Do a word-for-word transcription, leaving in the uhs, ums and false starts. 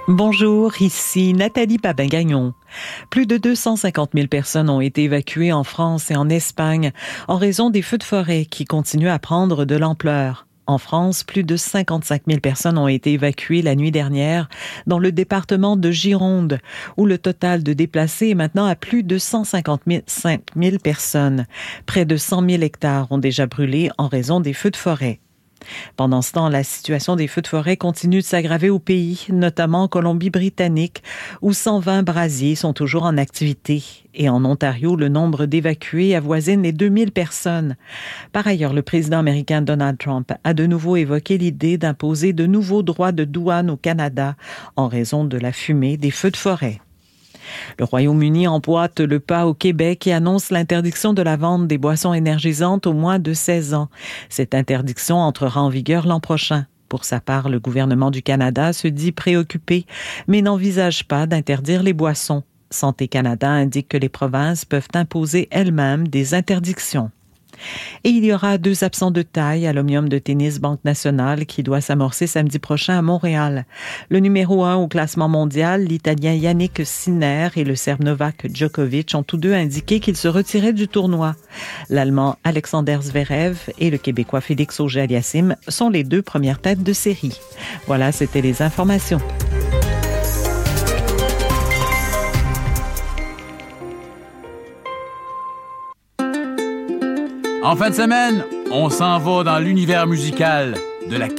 Bonjour, ici Nathalie Papin-Gagnon. Plus de deux cent cinquante mille personnes ont été évacuées en France et en Espagne en raison des feux de forêt qui continuent à prendre de l'ampleur. En France, plus de cinquante-cinq mille personnes ont été évacuées la nuit dernière dans le département de Gironde, où le total de déplacés est maintenant à plus de cent cinquante-cinq mille personnes. Près de cent mille hectares ont déjà brûlé en raison des feux de forêt. Pendant ce temps, la situation des feux de forêt continue de s'aggraver au pays, notamment en Colombie-Britannique, où cent vingt brasiers sont toujours en activité. Et en Ontario, le nombre d'évacués avoisine les deux mille personnes. Par ailleurs, le président américain Donald Trump a de nouveau évoqué l'idée d'imposer de nouveaux droits de douane au Canada en raison de la fumée des feux de forêt. Le Royaume-Uni emboîte le pas au Québec et annonce l'interdiction de la vente des boissons énergisantes aux moins de seize ans. Cette interdiction entrera en vigueur l'an prochain. Pour sa part, le gouvernement du Canada se dit préoccupé, mais n'envisage pas d'interdire les boissons. Santé Canada indique que les provinces peuvent imposer elles-mêmes des interdictions. Et il y aura deux absents de taille à l'Omnium de tennis Banque Nationale qui doit s'amorcer samedi prochain à Montréal. Le numéro un au classement mondial, l'Italien Yannick Sinner et le Serbe Novak Djokovic ont tous deux indiqué qu'ils se retiraient du tournoi. L'Allemand Alexander Zverev et le Québécois Félix Auger-Aliassime sont les deux premières têtes de série. Voilà, c'était les informations. En fin de semaine, on s'en va dans l'univers musical de la